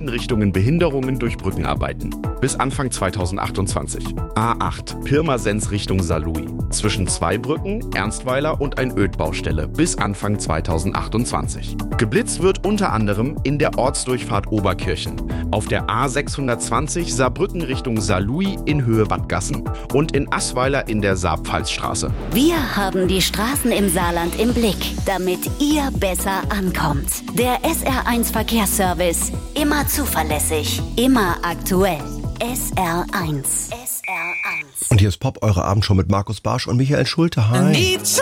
beiden Richtungen Behinderungen durch Brückenarbeiten. Bis Anfang 2028. A8 Pirmasens Richtung Saarlouis. Zwischen 2 Brücken, Ernstweiler und ein Ödbaustelle bis Anfang 2028. Geblitzt wird unter anderem in der Ortsdurchfahrt Oberkirchen, auf der A620 Saarbrücken Richtung Saarlouis in Höhe Wattgassen und in Assweiler in der Saar-Pfalz-Straße. Wir haben die Straßen im Saarland im Blick, damit ihr besser ankommt. Der SR1 Verkehrsservice. Immer zuverlässig, immer aktuell. SR1. SR1. Und hier ist Pop, eure Abendshow mit Markus Barsch und Michael Schulte. Hi.